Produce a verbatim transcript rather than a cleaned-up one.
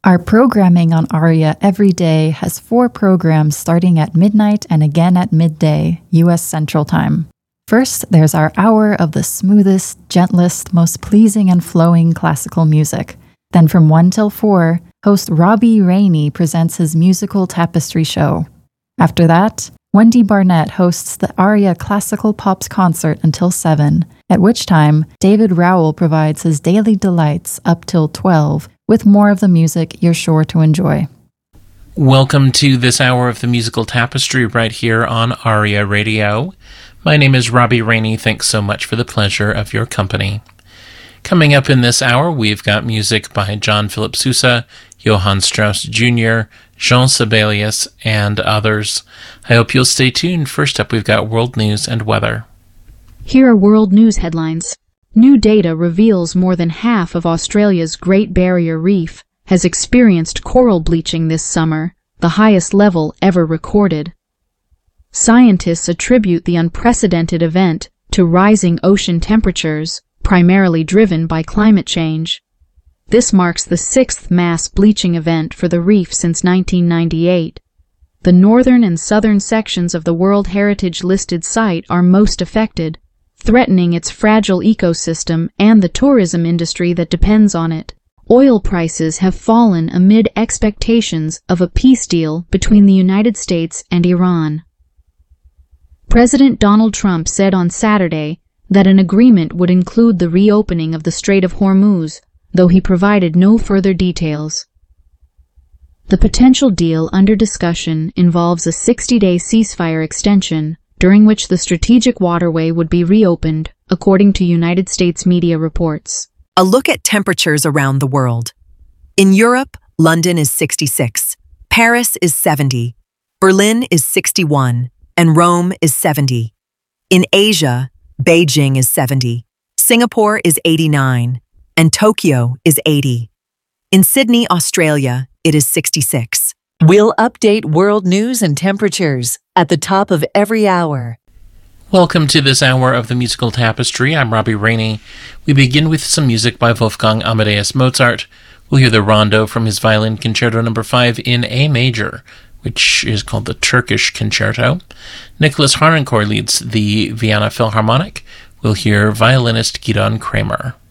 Our programming on ARIA every day has four programs starting at midnight and again at midday, U S Central Time. First, there's our hour of the smoothest, gentlest, most pleasing and flowing classical music. Then from one till four, host Robbie Rainey presents his musical tapestry show. After that, Wendy Barnett hosts the ARIA Classical Pops concert until seven, at which time David Rowell provides his daily delights up till twelve, with more of the music you're sure to enjoy. Welcome to this hour of the musical tapestry right here on ARIA Radio. My name is Robbie Rainey. Thanks so much for the pleasure of your company. Coming up in this hour, we've got music by John Philip Sousa, Johann Strauss Junior, Jean Sibelius, and others. I hope you'll stay tuned. First up, we've got world news and weather. Here are world news headlines. New data reveals more than half of Australia's Great Barrier Reef has experienced coral bleaching this summer, the highest level ever recorded. Scientists attribute the unprecedented event to rising ocean temperatures, primarily driven by climate change. This marks the sixth mass bleaching event for the reef since nineteen ninety-eight. The northern and southern sections of the World Heritage listed site are most affected, threatening its fragile ecosystem and the tourism industry that depends on it. Oil prices have fallen amid expectations of a peace deal between the United States and Iran. President Donald Trump said on Saturday that an agreement would include the reopening of the Strait of Hormuz, though he provided no further details. The potential deal under discussion involves a sixty-day ceasefire extension, during which the strategic waterway would be reopened, according to United States media reports. A look at temperatures around the world. In Europe, London is sixty-six, Paris is seventy, Berlin is sixty-one, and Rome is seventy. In Asia, Beijing is seventy, Singapore is eighty-nine, and Tokyo is eighty. In Sydney, Australia, it is sixty-six. We'll update world news and temperatures at the top of every hour. Welcome to this hour of the musical tapestry. I'm Robbie Rainey. We begin with some music by Wolfgang Amadeus Mozart. We'll hear the rondo from his Violin Concerto number five in A major, which is called the Turkish Concerto. Nicholas Harnoncourt leads the Vienna Philharmonic. We'll hear violinist Gidon Kremer.